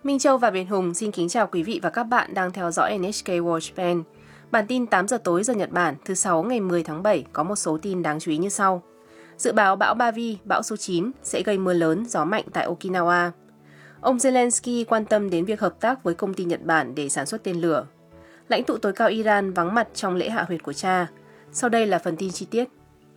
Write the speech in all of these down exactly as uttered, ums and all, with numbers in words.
Minh Châu và Biển Hùng xin kính chào quý vị và các bạn đang theo dõi en hát ca World Japan. Bản tin tám giờ tối giờ Nhật Bản thứ sáu ngày mười tháng bảy có một số tin đáng chú ý như sau. Dự báo bão Bavi, bão số chín, sẽ gây mưa lớn, gió mạnh tại Okinawa. Ông Zelensky quan tâm đến việc hợp tác với công ty Nhật Bản để sản xuất tên lửa. Lãnh tụ tối cao Iran vắng mặt trong lễ hạ huyệt của cha. Sau đây là phần tin chi tiết.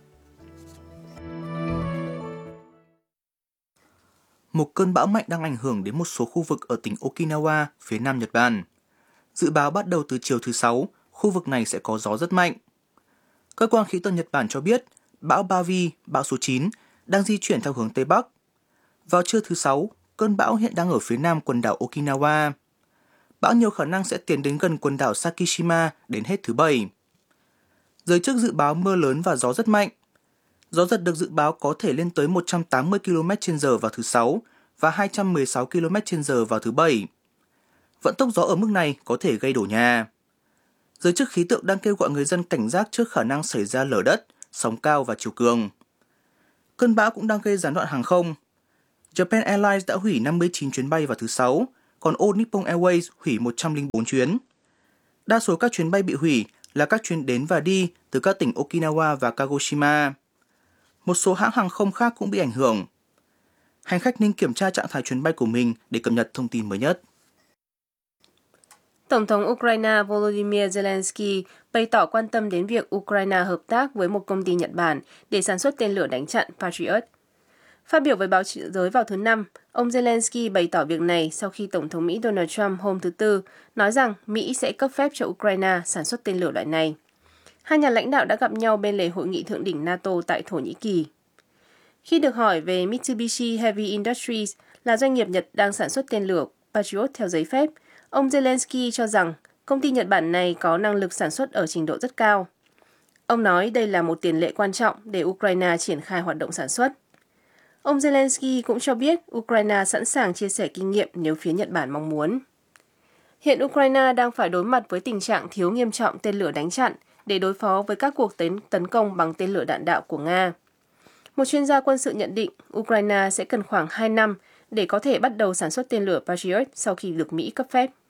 Một cơn bão mạnh đang ảnh hưởng đến một số khu vực ở tỉnh Okinawa, phía nam Nhật Bản. Dự báo bắt đầu từ chiều thứ Sáu, khu vực này sẽ có gió rất mạnh. Cơ quan khí tượng Nhật Bản cho biết, bão Bavi, bão số chín, đang di chuyển theo hướng Tây Bắc. Vào trưa thứ Sáu, cơn bão hiện đang ở phía nam quần đảo Okinawa. Bão nhiều khả năng sẽ tiến đến gần quần đảo Sakishima đến hết thứ Bảy. Giới chức dự báo mưa lớn và gió rất mạnh. Gió giật được dự báo có thể lên tới một trăm tám mươi ki lô mét trên giờ vào thứ Sáu và hai trăm mười sáu ki lô mét trên giờ vào thứ Bảy. Vận tốc gió ở mức này có thể gây đổ nhà. Giới chức khí tượng đang kêu gọi người dân cảnh giác trước khả năng xảy ra lở đất, sóng cao và chiều cường. Cơn bão cũng đang gây gián đoạn hàng không. Japan Airlines đã hủy năm mươi chín chuyến bay vào thứ Sáu, còn All Nippon Airways hủy một trăm lẻ bốn chuyến. Đa số các chuyến bay bị hủy là các chuyến đến và đi từ các tỉnh Okinawa và Kagoshima. Một số hãng hàng không khác cũng bị ảnh hưởng. Hành khách nên kiểm tra trạng thái chuyến bay của mình để cập nhật thông tin mới nhất. Tổng thống Ukraine Volodymyr Zelensky bày tỏ quan tâm đến việc Ukraine hợp tác với một công ty Nhật Bản để sản xuất tên lửa đánh chặn Patriot. Phát biểu với báo giới vào thứ Năm, ông Zelensky bày tỏ việc này sau khi Tổng thống Mỹ Donald Trump hôm thứ Tư nói rằng Mỹ sẽ cấp phép cho Ukraine sản xuất tên lửa loại này. Hai nhà lãnh đạo đã gặp nhau bên lề hội nghị thượng đỉnh NATO tại Thổ Nhĩ Kỳ. Khi được hỏi về Mitsubishi Heavy Industries là doanh nghiệp Nhật đang sản xuất tên lửa Patriot theo giấy phép, ông Zelensky cho rằng công ty Nhật Bản này có năng lực sản xuất ở trình độ rất cao. Ông nói đây là một tiền lệ quan trọng để Ukraine triển khai hoạt động sản xuất. Ông Zelensky cũng cho biết Ukraine sẵn sàng chia sẻ kinh nghiệm nếu phía Nhật Bản mong muốn. Hiện Ukraine đang phải đối mặt với tình trạng thiếu nghiêm trọng tên lửa đánh chặn để đối phó với các cuộc tấn, tấn công bằng tên lửa đạn đạo của Nga. Một chuyên gia quân sự nhận định Ukraine sẽ cần khoảng hai năm để có thể bắt đầu sản xuất tên lửa Patriot sau khi được Mỹ cấp phép.